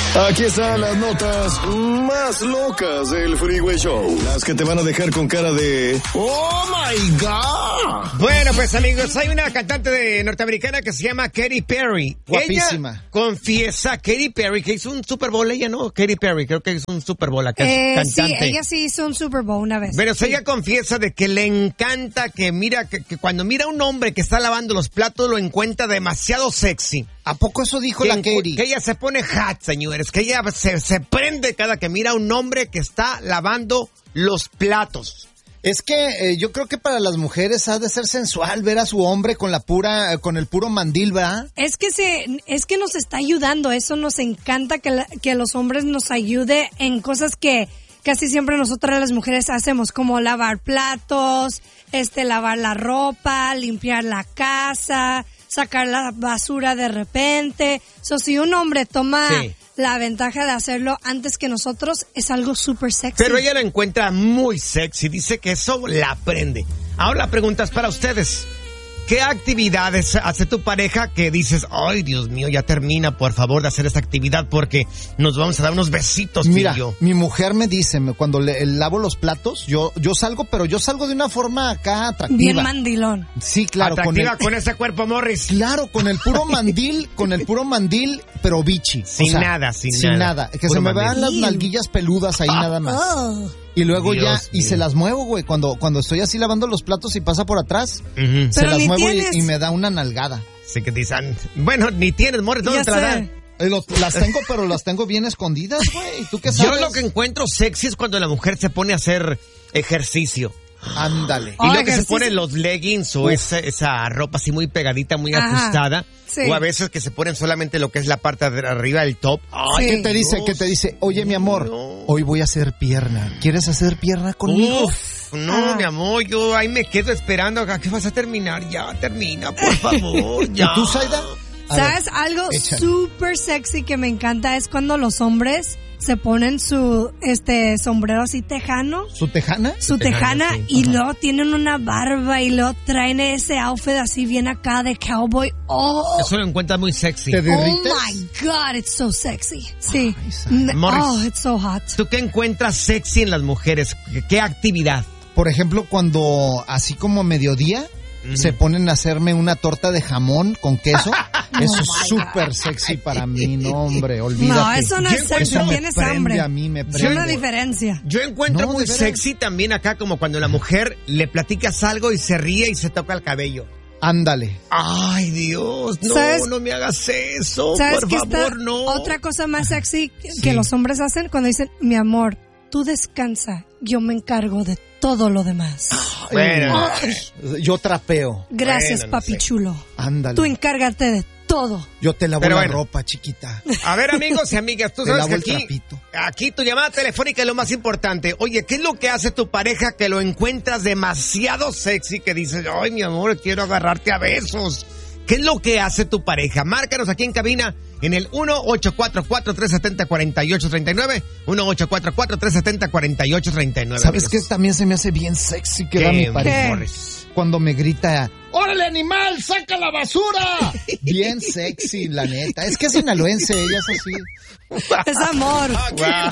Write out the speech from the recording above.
Aquí están las notas más locas del Freeway Show. Las que te van a dejar con cara de ¡Oh, my God! Bueno, pues, amigos, hay una cantante norteamericana que se llama Katy Perry. Guapísima. Ella confiesa, Katy Perry, que hizo un Super Bowl, ella, ¿no? Katy Perry, creo que hizo un Super Bowl, que es cantante. Sí, ella sí hizo un Super Bowl una vez. Pero ella confiesa de que le encanta que cuando mira a un hombre que está lavando los platos lo encuentra demasiado sexy. ¿A poco eso dijo la Katy? Que ella se pone hot, señores, que ella se prende cada que mira a un hombre que está lavando los platos. Es que yo creo que para las mujeres ha de ser sensual ver a su hombre con el puro mandil, ¿verdad? Es que nos está ayudando, eso nos encanta que los hombres nos ayude en cosas que casi siempre nosotras las mujeres hacemos, como lavar platos, lavar la ropa, limpiar la casa, sacar la basura de repente. Si un hombre toma la ventaja de hacerlo antes que nosotros, es algo súper sexy. Pero ella lo encuentra muy sexy, dice que eso la aprende. Ahora la pregunta es para ustedes. ¿Qué actividades hace tu pareja que dices, ay, Dios mío, ya termina, por favor, de hacer esta actividad porque nos vamos a dar unos besitos, Mira, tío? mi mujer me dice, cuando lavo los platos, yo salgo, pero yo salgo de una forma acá atractiva. Bien mandilón. Sí, claro. Atractiva con ese cuerpo, Morris. Claro, con el puro mandil, pero bichi. Sin nada. Que puro se me vean las nalguillas peludas ahí nada más. Oh. Y luego Dios mío. se las muevo, güey, cuando estoy así lavando los platos y pasa por atrás, se las muevo y me da una nalgada. Sí que dicen, bueno, ni tienes, Morris, ¿dónde te la dan? Las tengo, pero las tengo bien escondidas, güey. ¿Tú qué sabes? Yo lo que encuentro sexy es cuando la mujer se pone a hacer ejercicio. Ándale. Y lo que se pone los leggings o esa ropa así muy pegadita, muy ajustada. Sí. O a veces que se ponen solamente lo que es la parte de arriba del top. Ay, Sí. ¿Qué te dice? Oye, mi amor, hoy voy a hacer pierna. ¿Quieres hacer pierna conmigo? Uf, no, mi amor, yo ahí me quedo esperando. ¿A qué vas a terminar? Ya, termina, por favor, ya. ¿Y tú, Zaida? ¿Sabes? Algo súper sexy que me encanta es cuando los hombres se ponen su sombrero así tejano. ¿Su tejana? Su tejana sí. y luego tienen una barba y luego traen ese outfit así bien acá de cowboy. Oh, Eso lo encuentras muy sexy. ¿Te oh derrites? my God, it's so sexy. Sí. Morris. Oh, it's so hot. ¿Tú qué encuentras sexy en las mujeres? ¿Qué actividad? Por ejemplo, cuando así como a mediodía se ponen a hacerme una torta de jamón con queso. Eso es súper sexy para mí, no, hombre, olvídate. No, eso no es sexy, Eso me tienes prende hambre. a mí, me Es prende. una diferencia. Yo encuentro No, muy de veras. sexy también acá como cuando la mujer le platicas algo y se ríe y se toca el cabello. Ándale. Ay, Dios, no, ¿Sabes? no me hagas eso, ¿Sabes por qué favor, está no. otra cosa más sexy que los hombres hacen cuando dicen, mi amor, tú descansa, yo me encargo de todo lo demás. Bueno, Yo trapeo. Gracias, bueno, no papi sé. chulo. Ándale. Tú encárgate de todo. Yo te lavo Pero la bueno. ropa, chiquita. a ver, amigos y amigas, tú Te sabes lavo que el aquí, trapito. aquí tu llamada telefónica es lo más importante. Oye, ¿qué es lo que hace tu pareja que lo encuentras demasiado sexy que dices, ay, mi amor, quiero agarrarte a besos? ¿Qué es lo que hace tu pareja? Márcanos aquí en cabina en el 1-844-370-4839, 1-844-370-4839. ¿Sabes amigos. qué? También se me hace bien sexy que ¿Qué, da mi pareja. Morris? Cuando me grita, ¡órale, animal, saca la basura! Bien sexy, la neta. Es que es sinaloense, ella es así. Es amor. Wow.